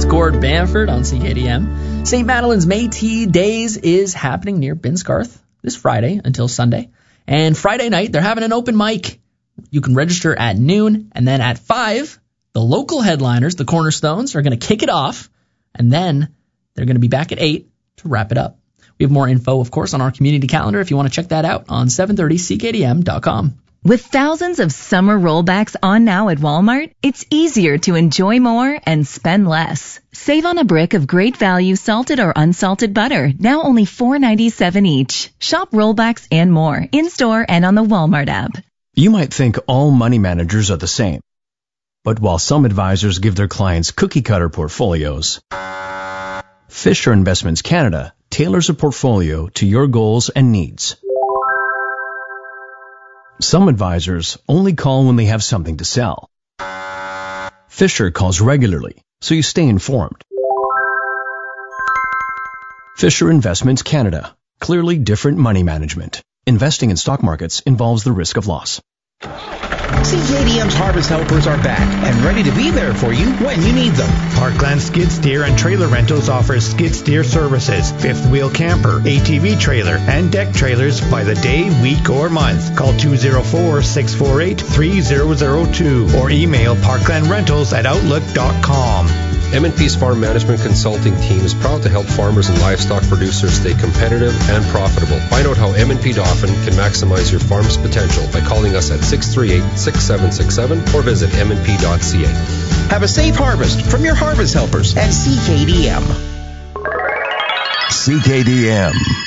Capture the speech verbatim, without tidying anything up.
It's Gord Bamford on C K D M. Saint Madeline's Métis Days is happening near Binscarth this Friday until Sunday. And Friday night, they're having an open mic. You can register at noon, and then at five, the local headliners, the Cornerstones, are going to kick it off, and then they're going to be back at eight to wrap it up. We have more info, of course, on our community calendar if you want to check that out on seven thirty C K D M dot com. With thousands of summer rollbacks on now at Walmart, it's easier to enjoy more and spend less. Save on a brick of great value salted or unsalted butter, now only four ninety-seven each. Shop rollbacks and more, in-store and on the Walmart app. You might think all money managers are the same. But while some advisors give their clients cookie-cutter portfolios, Fisher Investments Canada tailors a portfolio to your goals and needs. Some advisors only call when they have something to sell. Fisher calls regularly, so you stay informed. Fisher Investments Canada. Clearly different money management. Investing in stock markets involves the risk of loss. C K D M's Harvest Helpers are back and ready to be there for you when you need them. Parkland Skid Steer and Trailer Rentals offers skid steer services, fifth wheel camper, A T V trailer, and deck trailers by the day, week, or month. Call two oh four, six four eight, three oh oh two or email parklandrentals at outlook dot com. M and P's Farm Management Consulting team is proud to help farmers and livestock producers stay competitive and profitable. Find out how M and P Dauphin can maximize your farm's potential by calling us at six three eight, six seven six seven or visit m n p dot c a. Have a safe harvest from your Harvest Helpers at C K D M. C K D M.